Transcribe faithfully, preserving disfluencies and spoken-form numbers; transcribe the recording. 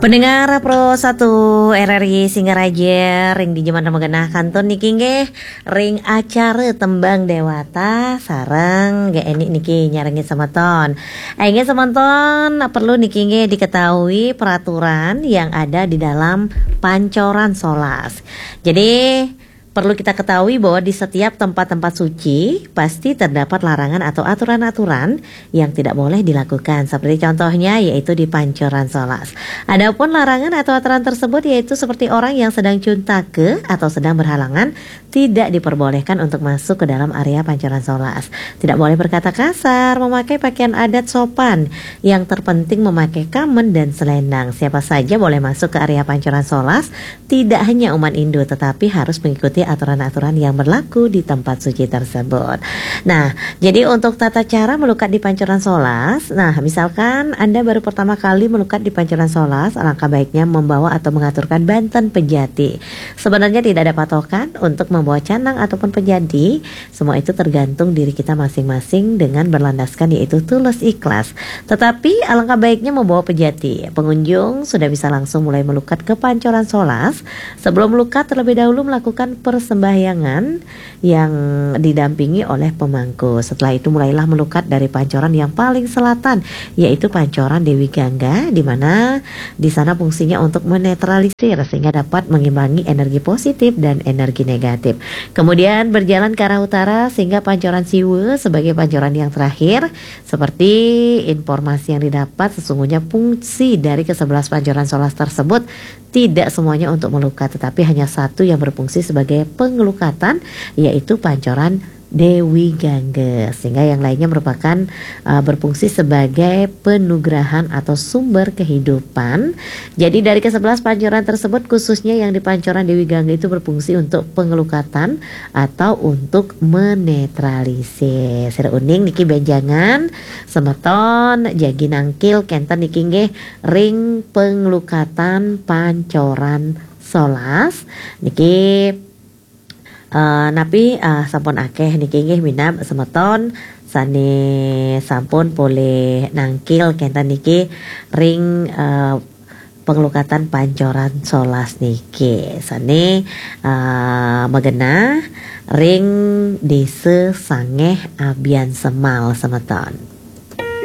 Pendengar Pro satu R R I Singaraja ring di zaman magenah kanton niki nggih ring acara tembang dewata sareng ge enik niki nyarengin semeton. Aingge semeton perlu niki nggih diketahui peraturan yang ada di dalam pancoran solas. Jadi perlu kita ketahui bahwa di setiap tempat-tempat suci pasti terdapat larangan atau aturan-aturan yang tidak boleh dilakukan. Seperti contohnya yaitu di pancoran solas. Adapun larangan atau aturan tersebut yaitu seperti orang yang sedang cuntake atau sedang berhalangan tidak diperbolehkan untuk masuk ke dalam area pancoran solas. Tidak boleh berkata kasar, memakai pakaian adat sopan. Yang terpenting memakai kamen dan selendang. Siapa saja boleh masuk ke area pancoran solas, tidak hanya umat Hindu tetapi harus mengikuti aturan-aturan yang berlaku di tempat suci tersebut. Nah, jadi untuk tata cara melukat di pancoran solas, nah misalkan Anda baru pertama kali melukat di pancoran solas, alangkah baiknya membawa atau mengaturkan banten pejati. Sebenarnya tidak ada patokan untuk membawa canang ataupun pejati, semua itu tergantung diri kita masing-masing dengan berlandaskan yaitu tulus ikhlas. Tetapi alangkah baiknya membawa pejati. Pengunjung sudah bisa langsung mulai melukat ke pancoran solas. Sebelum melukat terlebih dahulu melakukan persembahyangan yang didampingi oleh pemangku. Setelah itu mulailah melukat dari pancoran yang paling selatan yaitu pancoran Dewi Gangga, di mana di sana fungsinya untuk menetralisir sehingga dapat mengimbangi energi positif dan energi negatif. Kemudian berjalan ke arah utara sehingga pancoran Siwe sebagai pancoran yang terakhir. Seperti informasi yang didapat sesungguhnya fungsi dari kesebelas pancoran solas tersebut tidak semuanya untuk melukat, tetapi hanya satu yang berfungsi sebagai pengelukatan yaitu pancoran Dewi Gangga, sehingga yang lainnya merupakan uh, berfungsi sebagai penugrahan atau sumber kehidupan. Jadi dari kesebelas pancoran tersebut khususnya yang di pancoran Dewi Gangga itu berfungsi untuk pengelukatan atau untuk menetralisir. Sira uning niki benjangan semeton jagi nangkil kenten niki nggih ring pengelukatan pancoran solas niki. Uh, napi uh, sampun akeh niki nggih minab semeton sane sampun boleh nangkil kenten niki ring uh, pengelukatan pancoran solas niki sane uh, magena ring dese sangeh abian semal semeton.